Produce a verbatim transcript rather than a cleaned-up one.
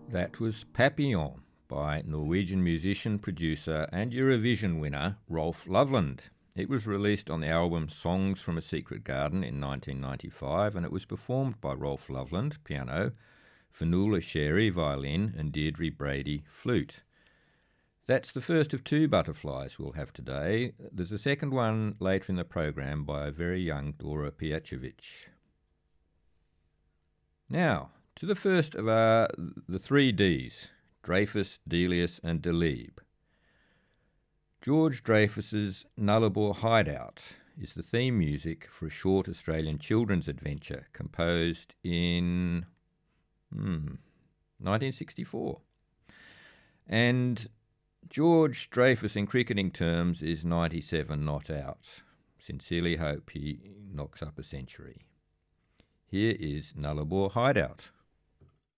That was Papillon by Norwegian musician, producer and Eurovision winner Rolf Loveland. It was released on the album Songs from a Secret Garden in nineteen ninety-five, and it was performed by Rolf Loveland, piano, Fionnuala Sherry, violin, and Deirdre Brady, flute. That's the first of two butterflies we'll have today. There's a second one later in the program by a very young Dora Pijacevic. Now, to the first of our, the three Ds, Dreyfus, Delius and Delibes. George Dreyfus's Nullarbor Hideout is the theme music for a short Australian children's adventure composed in hmm, nineteen sixty-four. And George Dreyfus in cricketing terms is ninety-seven not out. Sincerely hope he knocks up a century. Here is Nullarbor Hideout.